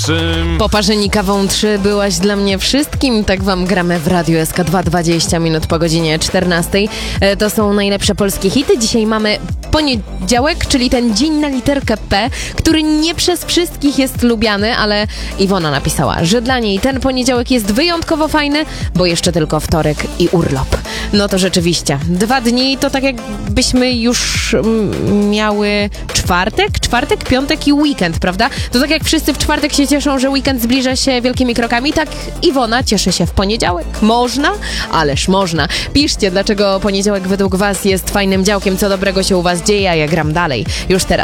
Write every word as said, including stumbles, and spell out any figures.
Poparzynikawą trzy byłaś dla mnie wszystkim, tak wam gramy w Radiu S K dwa, dwadzieścia minut po godzinie czternastej. E, to są najlepsze polskie hity. Dzisiaj mamy poniedziałek, czyli ten dzień na literkę P, który nie przez wszystkich jest lubiany, ale Iwona napisała, że dla niej ten poniedziałek jest wyjątkowo fajny, bo jeszcze tylko wtorek i urlop. No to rzeczywiście, dwa dni to tak jakbyśmy już mm, miały czwartek, czwartek, piątek i weekend, prawda? To tak jak wszyscy w czwartek się cieszą, że weekend zbliża się wielkimi krokami, tak Iwona cieszy się w poniedziałek. Można? Ależ można. Piszcie, dlaczego poniedziałek według was jest fajnym działkiem, co dobrego się u was dzieje, a ja gram dalej. Już teraz.